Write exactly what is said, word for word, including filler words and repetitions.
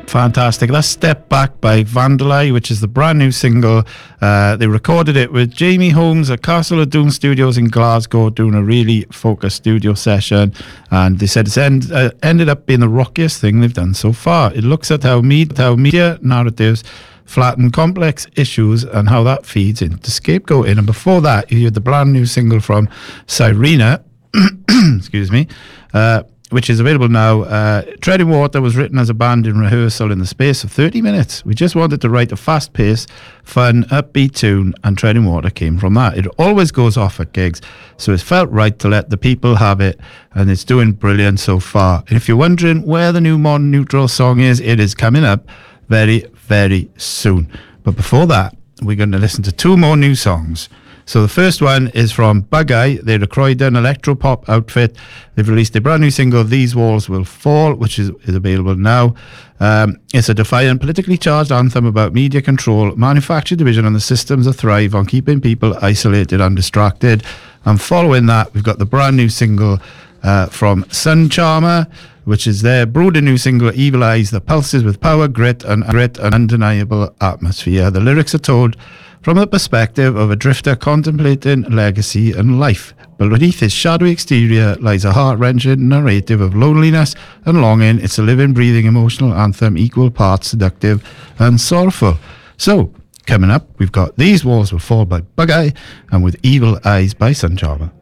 Fantastic. That's Step Back by Vandalay, which is the brand new single. Uh, they recorded it with Jamie Holmes at Castle of Doom Studios in Glasgow, doing a really focused studio session. And they said it's end, uh, ended up being the rockiest thing they've done so far. It looks at how, med- how media narratives flatten complex issues and how that feeds into scapegoating. And before that, you heard the brand new single from Cyrena, excuse me, uh, which is available now. Uh, Treading Water was written as a band in rehearsal in the space of thirty minutes. We just wanted to write a fast-paced, fun, upbeat tune, and Treading Water came from that. It always goes off at gigs, so it felt right to let the people have it, and it's doing brilliant so far. And if you're wondering where the new Modern Neutral song is, it is coming up very, very soon. But before that, we're going to listen to two more new songs. So the first one is from Bug-Eye. They're a Croydon electro-pop outfit. They've released a brand new single, These Walls Will Fall, which is, is available now. Um, it's a defiant, politically charged anthem about media control, manufactured division, and the systems that thrive on keeping people isolated and distracted. And following that, we've got the brand new single uh, from Sun Charmer, which is their brooding new single, Evil Eyes, that pulses with power, grit, and grit, and undeniable atmosphere. The lyrics are told from the perspective of a drifter contemplating legacy and life. But beneath his shadowy exterior lies a heart-wrenching narrative of loneliness and longing. It's a living, breathing, emotional anthem, equal parts seductive and sorrowful. So, coming up, we've got These Walls Will Fall by Bug-Eye and With Evil Eyes by Sun Charmer.